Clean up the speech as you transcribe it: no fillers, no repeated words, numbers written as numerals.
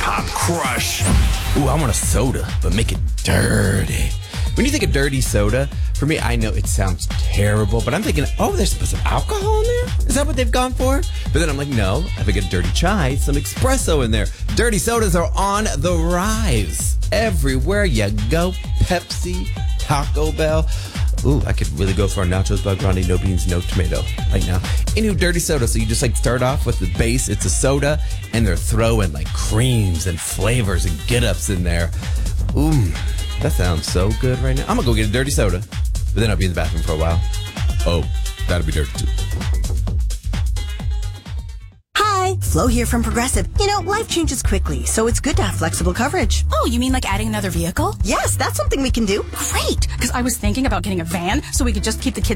Top Crush. Ooh, I want a soda, but make it dirty. When you think of dirty soda, for me, I know it sounds terrible, but I'm thinking, oh, there's some alcohol in there? Is that what they've gone for? But then I'm like, no, if I get dirty chai, some espresso in there. Dirty sodas are on the rise. Everywhere you go, Pepsi, Taco Bell. Ooh, I could really go for a nachos by grande, no beans, no tomato right now. Anywho, dirty soda. So you just start off with the base. It's a soda, and they're throwing creams and flavors and get-ups in there. Ooh, that sounds so good right now. I'm going to go get a dirty soda, but then I'll be in the bathroom for a while. Oh, that'll be dirty too. Hi, Flo here from Progressive. Life changes quickly, so it's good to have flexible coverage. Oh, you mean like adding another vehicle? Yes, that's something we can do. Great, because I was thinking about getting a van so we could just keep the kids